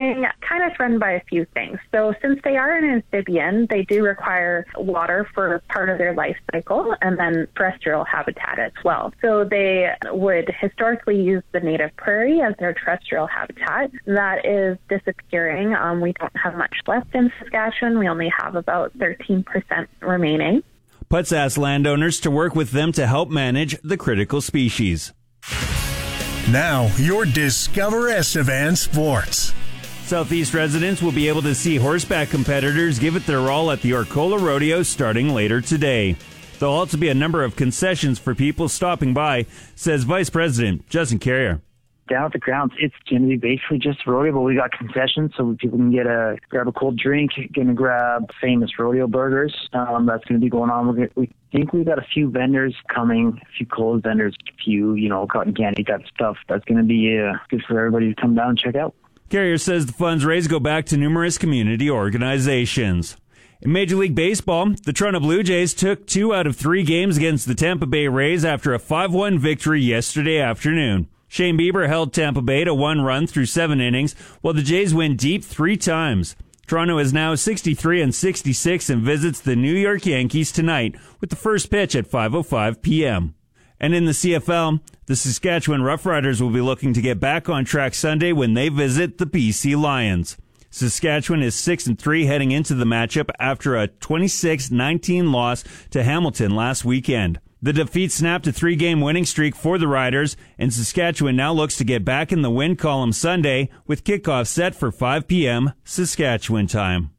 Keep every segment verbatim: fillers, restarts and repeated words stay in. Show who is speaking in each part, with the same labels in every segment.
Speaker 1: being kind of threatened by a few things. So since they are an amphibian, they do require water for part of their life cycle and then terrestrial habitat as well. So they would historically use the native prairie as their terrestrial habitat. That is disappearing. Um, we don't have much left in Saskatchewan. We only have about thirteen percent remaining.
Speaker 2: Putz asked landowners to work with them to help manage the critical species.
Speaker 3: Now, your Discover Estevan Sports.
Speaker 2: Southeast residents will be able to see horseback competitors give it their all at the Arcola Rodeo starting later today. There'll also be a number of concessions for people stopping by, says Vice President Justin Carrier.
Speaker 4: Down at the grounds, it's going to be basically just rodeo, but we got concessions so people can get a grab a cold drink, going to grab famous rodeo burgers. Um, that's going to be going on. We're gonna, we think we've got a few vendors coming, a few cold vendors, a few, you know, cotton candy type stuff. That's going to be uh, good for everybody to come down and check out.
Speaker 2: Carrier says the funds raised go back to numerous community organizations. In Major League Baseball, the Toronto Blue Jays took two out of three games against the Tampa Bay Rays after a five one victory yesterday afternoon. Shane Bieber held Tampa Bay to one run through seven innings, while the Jays went deep three times. Toronto is now sixty-three and sixty-six and visits the New York Yankees tonight with the first pitch at five oh five p.m. And in the C F L, the Saskatchewan Roughriders will be looking to get back on track Sunday when they visit the B C Lions. Saskatchewan is six and three heading into the matchup after a twenty-six nineteen loss to Hamilton last weekend. The defeat snapped a three-game winning streak for the Riders, and Saskatchewan now looks to get back in the win column Sunday with kickoff set for five p.m. Saskatchewan time.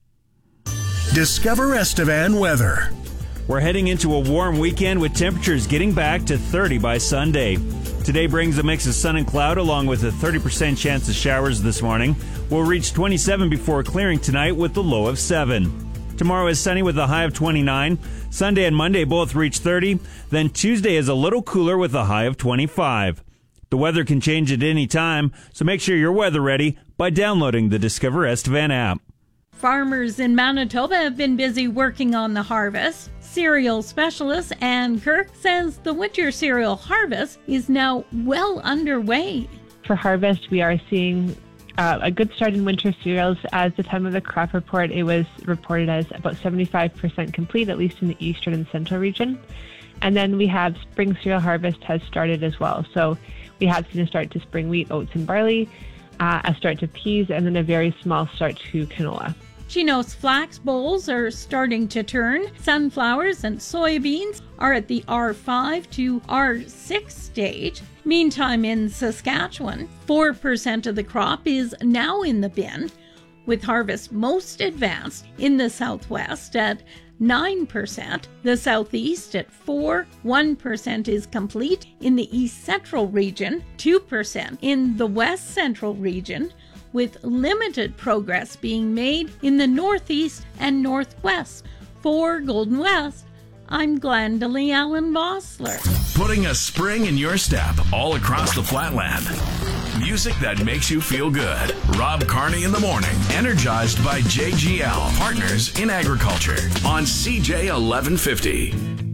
Speaker 3: Discover Estevan weather.
Speaker 2: We're heading into a warm weekend with temperatures getting back to thirty by Sunday. Today brings a mix of sun and cloud along with a thirty percent chance of showers this morning. We'll reach twenty-seven before clearing tonight with the low of seven. Tomorrow is sunny with a high of twenty-nine. Sunday and Monday both reach thirty. Then Tuesday is a little cooler with a high of twenty-five. The weather can change at any time, so make sure you're weather ready by downloading the Discover Estevan app.
Speaker 5: Farmers in Manitoba have been busy working on the harvest. Cereal specialist Ann Kirk says the winter cereal harvest is now well underway.
Speaker 6: For harvest, we are seeing Uh, a good start in winter cereals. At the time of the crop report, it was reported as about seventy-five percent complete, at least in the eastern and central region. And then we have spring cereal harvest has started as well. So we have seen a start to spring wheat, oats, and barley, uh, a start to peas, and then a very small start to canola.
Speaker 5: She knows flax bolls are starting to turn. Sunflowers and soybeans are at the R five to R six stage. Meantime, in Saskatchewan, four percent of the crop is now in the bin, with harvest most advanced in the southwest at nine percent, the southeast at four percent, one percent is complete in the east central region, two percent in the west central region, with limited progress being made in the northeast and northwest. For Golden West, I'm Glendalee Allen Vossler.
Speaker 7: Putting a spring in your step all across the flatland. Music that makes you feel good. Rob Carney in the morning, energized by J G L, Partners in Agriculture, on C J eleven fifty.